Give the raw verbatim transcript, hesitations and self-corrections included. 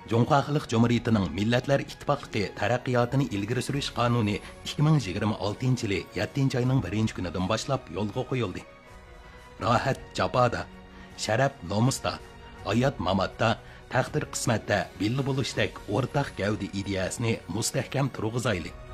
Жоңқа Халық Cumhuriyeti'nin Milletler İttifaqlığı taraqqiyotini ilgari surish qonuni ikki ming yigirma oltinchi yili yettinchi oyning birinchi kunidan boshlab yo'lga qo'yildi. Rohat jafoda, sharaf nomusda, hayot mamatda, taqdir qismatda billi bo'lishdek o'rtaq gavdi ideyasini mustahkam turg'izaylik.